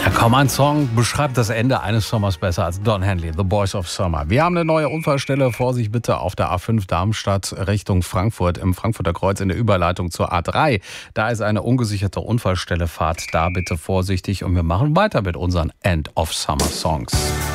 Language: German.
Ja, kaum ein Song beschreibt das Ende eines Sommers besser als Don Henley, The Boys of Summer. Wir haben eine neue Unfallstelle. Vorsicht bitte auf der A5 Darmstadt Richtung Frankfurt im Frankfurter Kreuz in der Überleitung zur A3. Da ist eine ungesicherte Unfallstelle. Fahrt da bitte vorsichtig und wir machen weiter mit unseren End of Summer Songs.